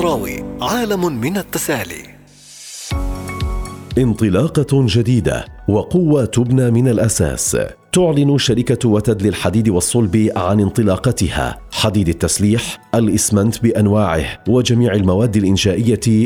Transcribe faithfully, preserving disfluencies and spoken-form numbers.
الشعراوي، عالم من التسالي. انطلاقة جديدة وقوة تبنى من الأساس. تعلن شركة وتد للحديد والصلب عن انطلاقتها، حديد التسليح، الإسمنت بأنواعه وجميع المواد الإنشائية